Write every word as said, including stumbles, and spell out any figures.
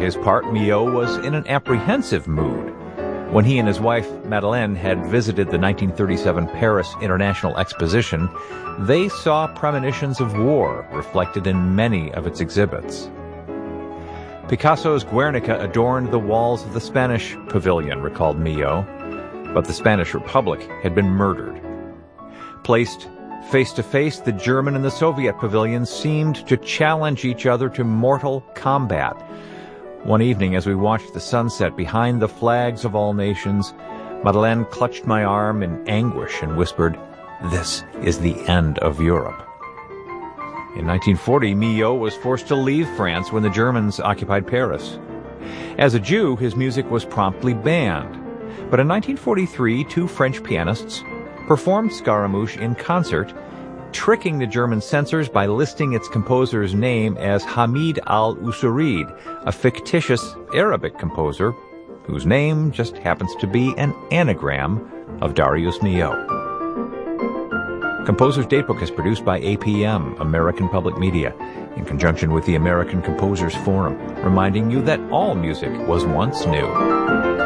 his part, Milhaud was in an apprehensive mood. When he and his wife, Madeleine, had visited the nineteen thirty-seven Paris International Exposition, they saw premonitions of war reflected in many of its exhibits. Picasso's Guernica adorned the walls of the Spanish pavilion, recalled Milhaud, but the Spanish Republic had been murdered. Placed face to face, the German and the Soviet pavilions seemed to challenge each other to mortal combat. One evening, as we watched the sunset behind the flags of all nations, Madeleine clutched my arm in anguish and whispered, "This is the end of Europe." In nineteen forty, Milhaud was forced to leave France when the Germans occupied Paris. As a Jew, his music was promptly banned. But in nineteen forty-three, two French pianists performed Scaramouche in concert, tricking the German censors by listing its composer's name as Hamid al-Usurid, a fictitious Arabic composer whose name just happens to be an anagram of Darius Milhaud. Composer's Datebook is produced by A P M, American Public Media, in conjunction with the American Composers Forum, reminding you that all music was once new.